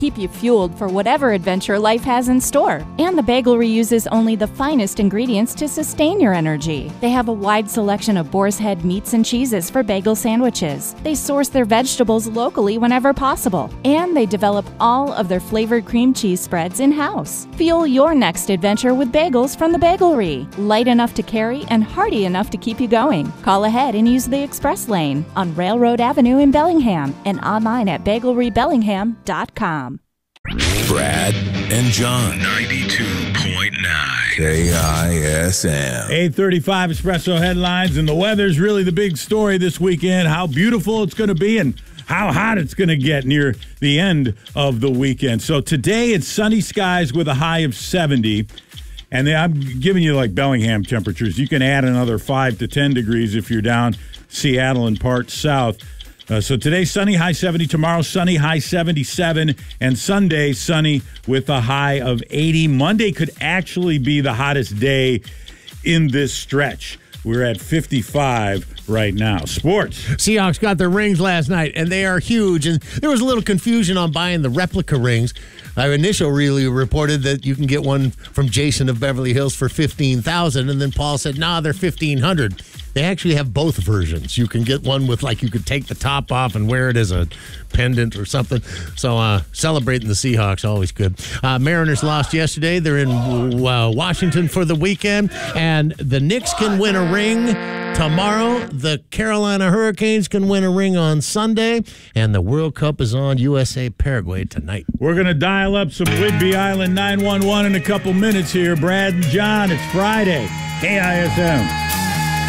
Keep you fueled for whatever adventure life has in store. And the Bagelry uses only the finest ingredients to sustain your energy. They have a wide selection of boar's head meats and cheeses for bagel sandwiches. They source their vegetables locally whenever possible. And they develop all of their flavored cream cheese spreads in-house. Fuel your next adventure with bagels from the Bagelry. Light enough to carry and hearty enough to keep you going. Call ahead and use the express lane on Railroad Avenue in Bellingham and online at bagelrybellingham.com. Brad and John, 92.9 KISM. 8:35 Espresso headlines, and the weather's really the big story this weekend. How beautiful it's going to be and how hot it's going to get near the end of the weekend. So today it's sunny skies with a high of 70. And I'm giving you like Bellingham temperatures. You can add another 5 to 10 degrees if you're down Seattle and parts south. So today, sunny, high 70. Tomorrow, sunny, high 77. And Sunday, sunny with a high of 80. Monday could actually be the hottest day in this stretch. We're at 55 right now. Sports. Seahawks got their rings last night, and they are huge. And there was a little confusion on buying the replica rings. Our initial really reported that you can get one from Jason of Beverly Hills for $15,000, and then Paul said, nah, they're $1,500. They actually have both versions. You can get one with, like, you could take the top off and wear it as a pendant or something. So celebrating the Seahawks, always good. Mariners lost yesterday. They're in Washington for the weekend, and the Knicks can win a ring tomorrow. The Carolina Hurricanes can win a ring on Sunday, and the World Cup is on USA Paraguay tonight. We're going to dial up some Whidbey Island 911 in a couple minutes here. Brad and John, it's Friday. KISM.